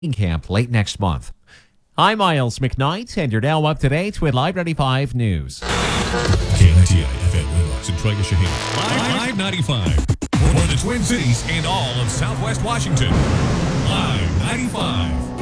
camp late next month. I'm Miles McKnight, and you're now up to date with Live 95 News. KNTI FM Winlox and Troy Shaheen. Live 95 for the Twin Cities and all of Southwest Washington. Live 95.